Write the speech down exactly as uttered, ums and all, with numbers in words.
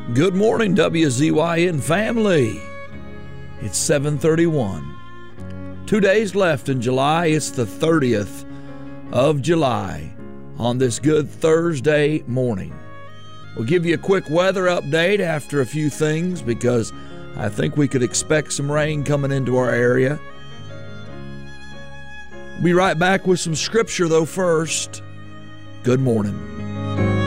Good morning, W Z Y N family. It's seven thirty-one. Two days left in July. It's the thirtieth of July on this good Thursday morning. We'll give you a quick weather update after a few things because I think we could expect some rain coming into our area. We'll be right back with some scripture though first. Good morning.